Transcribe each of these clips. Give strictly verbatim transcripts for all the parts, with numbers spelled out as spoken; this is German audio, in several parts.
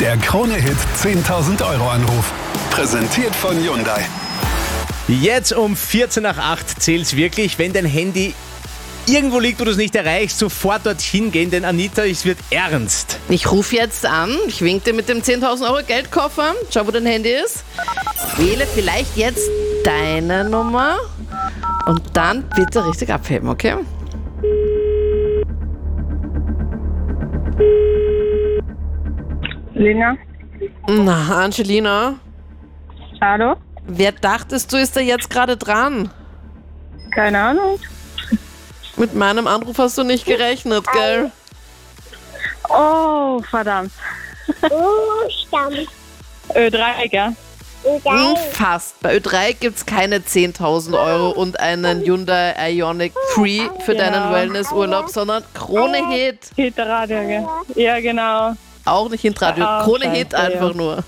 Der Krone-Hit zehntausend Euro Anruf. Präsentiert von Hyundai. Jetzt um vierzehn nach acht zählt's wirklich, wenn dein Handy irgendwo liegt, wo du es nicht erreichst, sofort dorthin gehen, denn Anita, es wird ernst. Ich rufe jetzt an, ich wink dir mit dem zehntausend Euro Geldkoffer, schau, wo dein Handy ist. Wähle vielleicht jetzt deine Nummer und dann bitte richtig abheben, okay? Lina, Na, Angelina, hallo? wer dachtest du, ist da jetzt gerade dran? Keine Ahnung. Mit meinem Anruf hast du nicht gerechnet, gell? Oh, verdammt. Oh, Stamm. Ö drei, gell? Hm, fast. Bei Ö drei gibt's keine zehntausend Euro und einen Hyundai Ioniq Free für deinen Ja. Wellnessurlaub, sondern Krone Hit. Hitradio, gell? Ja, genau. Auch nicht Hintradio, Ah, Krone scheiße, Hit einfach ja. nur.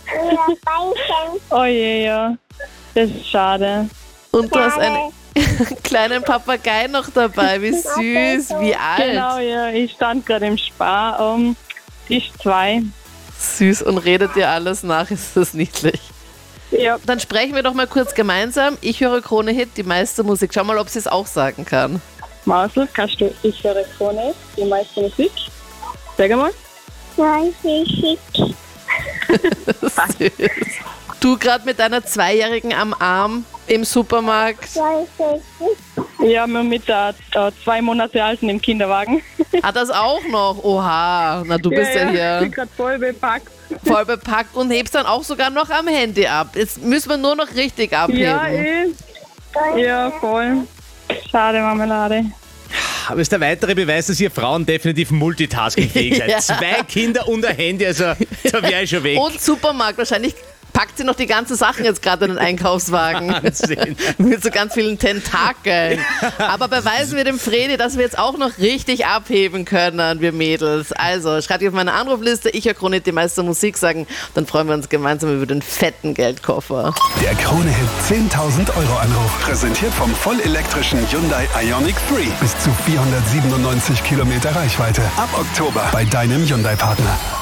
Oh je, ja. Das ist schade. Und du hast einen kleinen Papagei noch dabei. Wie süß, wie alt. Genau, ja. Ich stand gerade im Spar um Tisch zwei. Süß und redet dir alles nach, ist das niedlich. Ja. Dann sprechen wir doch mal kurz gemeinsam. Ich höre Krone Hit, die meiste Musik. Schau mal, ob sie es auch sagen kann. Mausel, kannst du Ich höre Krone, die meiste Musik? Sag mal. Nein, schick. Süß. Du gerade mit deiner Zweijährigen am Arm im Supermarkt. Nein, schick. Ja, wir mit der äh, zwei Monate alten im Kinderwagen. Hat das auch noch? Oha, na du bist ja, Ich hier bin gerade voll bepackt. voll bepackt und hebst dann auch sogar noch am Handy ab. Jetzt müssen wir nur noch richtig abheben. Ja, eh. Ja, voll. Schade, Marmelade. Aber es ist der weitere Beweis, dass ihr Frauen definitiv multitaskingfähig seid. Ja. Zwei Kinder und ein Handy, also da wäre ich schon weg. Und Supermarkt, wahrscheinlich packt sie noch die ganzen Sachen jetzt gerade in den Einkaufswagen. Wahnsinn. Mit so ganz vielen Tentakeln. Aber beweisen wir dem Fredi, dass wir jetzt auch noch richtig abheben können, wir Mädels. Also, schreibt ihr auf meine Anrufliste, ich höre Krone Hit, die meiste Musik sagen. Dann freuen wir uns gemeinsam über den fetten Geldkoffer. Der Krone-Hit zehntausend Euro Anruf. Präsentiert vom vollelektrischen Hyundai Ioniq Free. Bis zu vierhundertsiebenundneunzig Kilometer Reichweite. Ab Oktober bei deinem Hyundai-Partner.